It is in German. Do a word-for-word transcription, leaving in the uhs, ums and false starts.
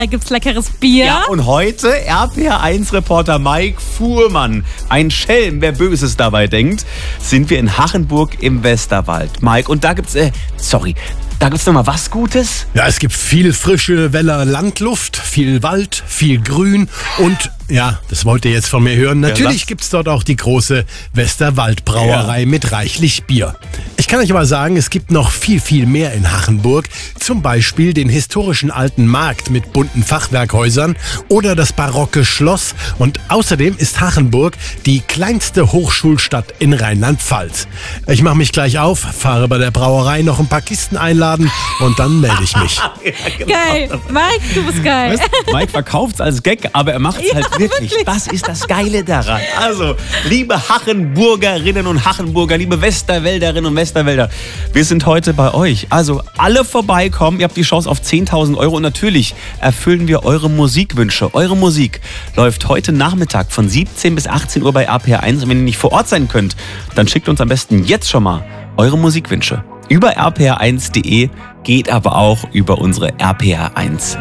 Da gibt's leckeres Bier. Ja, und heute R P R eins Reporter Mike Fuhrmann. Ein Schelm, wer Böses dabei denkt, sind wir in Hachenburg im Westerwald. Mike, und da gibt's, äh, sorry, da gibt's noch mal was Gutes? Ja, es gibt viel frische Weller Landluft, viel Wald, viel Grün und, ja, das wollt ihr jetzt von mir hören, natürlich ja, gibt's dort auch die große Westerwald-Brauerei ja. mit reichlich Bier. Ich kann euch aber sagen, es gibt noch viel, viel mehr in Hachenburg. Zum Beispiel den historischen alten Markt mit bunten Fachwerkhäusern oder das barocke Schloss. Und außerdem ist Hachenburg die kleinste Hochschulstadt in Rheinland-Pfalz. Ich mache mich gleich auf, fahre bei der Brauerei noch ein paar Kisten einladen und dann melde ich mich. Ja, genau. Geil. Mike, du bist geil. Weißt, Mike verkauft's als Gag, aber er macht's Ja, halt wirklich. wirklich. Das ist das Geile daran. Also, liebe Hachenburgerinnen und Hachenburger, liebe Westerwälderinnen und Westerwälder, wir sind heute bei euch. Also, alle vorbeikommen. Ihr habt die Chance auf zehntausend Euro und natürlich erfüllen wir eure Musikwünsche. Eure Musik läuft heute Nachmittag von siebzehn bis achtzehn Uhr bei R P R eins. Und wenn ihr nicht vor Ort sein könnt, dann schickt uns am besten jetzt schon mal eure Musikwünsche. Über r p r eins punkt de, geht aber auch über unsere R P R eins